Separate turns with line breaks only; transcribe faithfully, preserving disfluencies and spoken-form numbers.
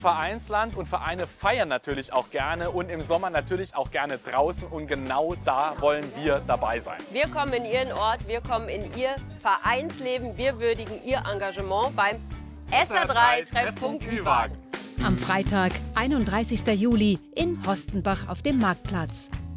Vereinsland und Vereine feiern natürlich auch gerne und im Sommer natürlich auch gerne draußen und genau da wollen wir dabei sein.
Wir kommen in Ihren Ort, wir kommen in Ihr Vereinsleben, wir würdigen Ihr Engagement beim S R drei Treffpunkt Ü-Wagen.
Am Freitag, einunddreißigsten Juli in Hostenbach auf dem Marktplatz.